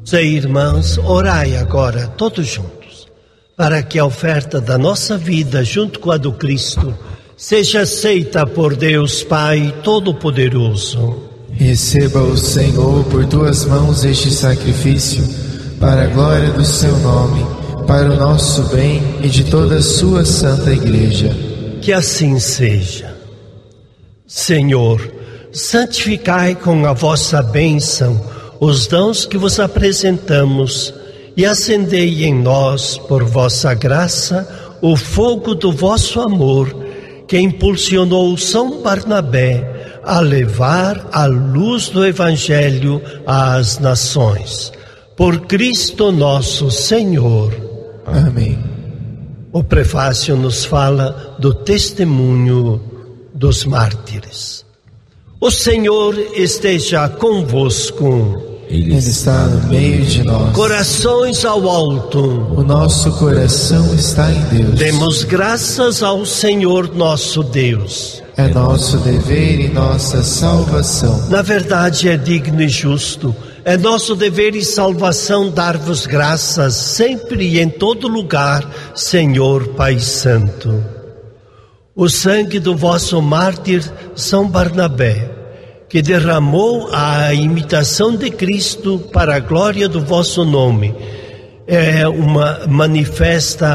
E irmãs, orai agora, todos juntos, para que a oferta da nossa vida, junto com a do Cristo, seja aceita por Deus Pai Todo-Poderoso. Receba o Senhor por tuas mãos este sacrifício, para a glória do seu nome, para o nosso bem e de toda a sua santa Igreja. Que assim seja. Senhor, santificai com a vossa bênção os dons que vos apresentamos e acendei em nós, por vossa graça, o fogo do vosso amor, que impulsionou São Barnabé a levar a luz do Evangelho às nações. Por Cristo nosso Senhor. Amém. O prefácio nos fala do testemunho dos mártires. O Senhor esteja convosco. Ele está no meio de nós. Corações ao alto. O nosso coração está em Deus. Demos graças ao Senhor nosso Deus. É nosso dever e nossa salvação. Na verdade é digno e justo. É nosso dever e salvação dar-vos graças sempre e em todo lugar, Senhor Pai Santo. O sangue do vosso mártir São Barnabé, que derramou a imitação de Cristo para a glória do vosso nome, é uma manifesta